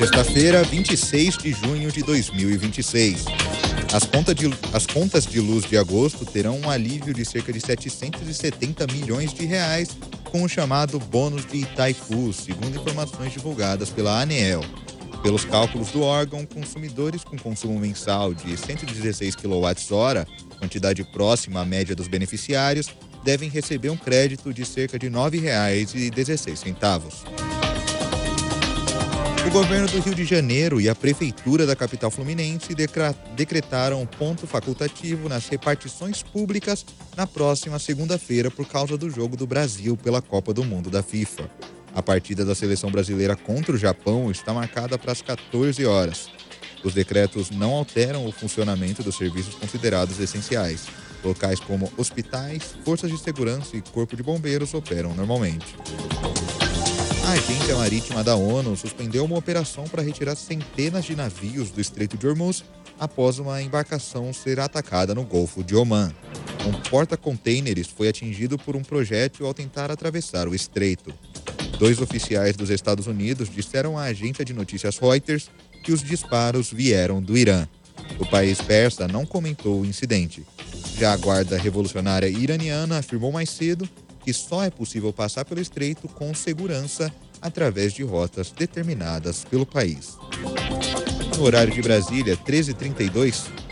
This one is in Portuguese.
Sexta-feira, 26 de junho de 2026. As contas de luz de agosto terão um alívio de cerca de 770 milhões de reais com o chamado bônus de Itaipu, segundo informações divulgadas pela ANEEL. Pelos cálculos do órgão, consumidores com consumo mensal de 116 kWh, quantidade próxima à média dos beneficiários, devem receber um crédito de cerca de R$ 9,16. O governo do Rio de Janeiro e a prefeitura da capital fluminense decretaram ponto facultativo nas repartições públicas na próxima segunda-feira por causa do jogo do Brasil pela Copa do Mundo da FIFA. A partida da seleção brasileira contra o Japão está marcada para as 14 horas. Os decretos não alteram o funcionamento dos serviços considerados essenciais. Locais como hospitais, forças de segurança e corpo de bombeiros operam normalmente. A Agência Marítima da ONU suspendeu uma operação para retirar centenas de navios do Estreito de Hormuz após uma embarcação ser atacada no Golfo de Omã. Um porta-contêineres foi atingido por um projétil ao tentar atravessar o estreito. 2 oficiais dos Estados Unidos disseram à agência de notícias Reuters que os disparos vieram do Irã. O país persa não comentou o incidente. Já a Guarda Revolucionária Iraniana afirmou mais cedo que só é possível passar pelo estreito com segurança através de rotas determinadas pelo país. No horário de Brasília, 13h32,